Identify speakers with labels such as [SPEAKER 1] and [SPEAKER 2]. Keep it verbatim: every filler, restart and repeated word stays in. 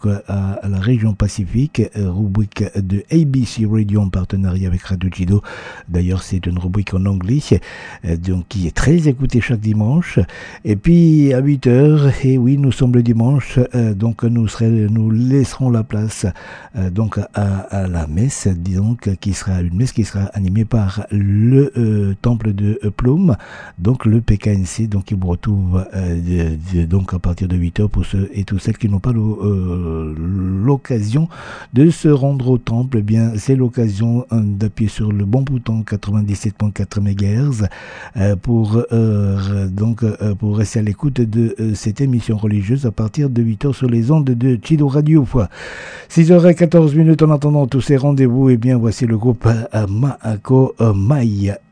[SPEAKER 1] donc à, à la région Pacifique, rubrique de A B C Radio en partenariat avec Radio Jido. D'ailleurs, c'est une rubrique en anglais, donc qui est très écoutée chaque dimanche. Et puis à huit heures, et oui, nous sommes le dimanche, donc nous, serons, nous laisserons la place donc à, à la messe, disons, qui sera une messe qui sera animée par le euh, temple de Plum, donc le P K N C, donc qui vous retrouve euh, de, de, donc à partir de huit heures pour ceux et tous celles qui n'ont pas euh, l'occasion de se rendre au temple. Eh bien, c'est l'occasion euh, d'appuyer sur le bon bouton quatre-vingt-dix-sept virgule quatre mégahertz euh, pour euh, donc euh, pour rester à l'écoute de euh, cette émission religieuse à partir de huit heures sur les ondes de Jido Radio. six heures quatorze minutes en attendant tous ces rendez-vous. Et eh bien, voici le groupe euh, Maako euh, Mai